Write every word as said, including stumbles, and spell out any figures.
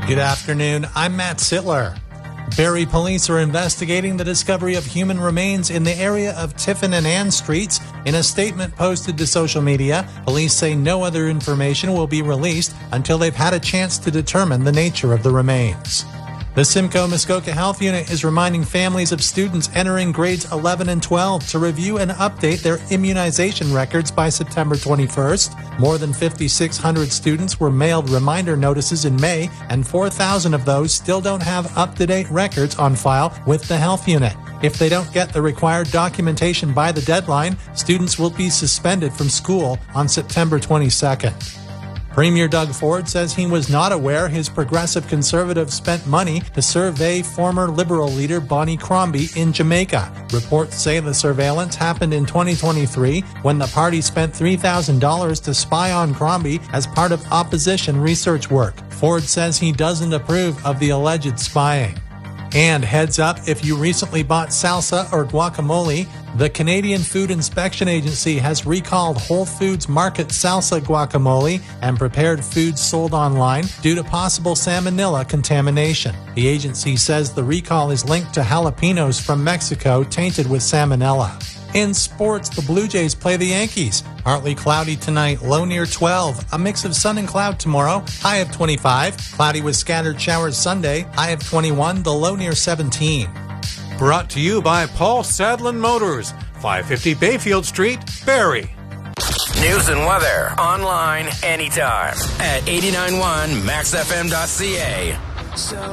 Good afternoon. I'm Matt Sittler. Barrie police are investigating the discovery of human remains in the area of Tiffin and Ann Streets. In a statement posted to social media, police say no other information will be released until they've had a chance to determine the nature of the remains. The Simcoe Muskoka Health Unit is reminding families of students entering grades eleven and twelve to review and update their immunization records by September twenty-first. More than five thousand six hundred students were mailed reminder notices in May, and four thousand of those still don't have up-to-date records on file with the health unit. If they don't get the required documentation by the deadline, students will be suspended from school on September twenty-second. Premier Doug Ford says he was not aware his progressive conservative spent money to survey former Liberal leader Bonnie Crombie in Jamaica. Reports say the surveillance happened in twenty twenty-three when the party spent three thousand dollars to spy on Crombie as part of opposition research work. Ford says he doesn't approve of the alleged spying. And heads up, if you recently bought salsa or guacamole, the Canadian Food Inspection Agency has recalled Whole Foods Market salsa guacamole and prepared foods sold online due to possible salmonella contamination. The agency says the recall is linked to jalapenos from Mexico tainted with salmonella. In sports, the Blue Jays play the Yankees. Partly cloudy tonight, low near twelve. A mix of sun and cloud tomorrow, high of twenty-five. Cloudy with scattered showers Sunday, high of twenty-one, the low near seventeen. Brought to you by Paul Sadlin Motors, five fifty Bayfield Street, Barrie. News and weather online anytime at eighty-nine point one max f m dot c a.